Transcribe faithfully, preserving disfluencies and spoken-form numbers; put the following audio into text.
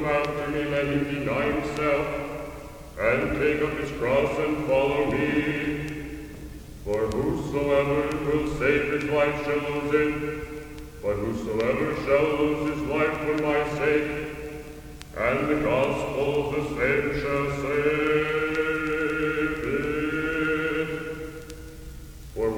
come after me, let him deny himself, and take up his cross and follow me. For whosoever will save his life shall lose it, but whosoever shall lose his life for my sake, and the gospel of the same shall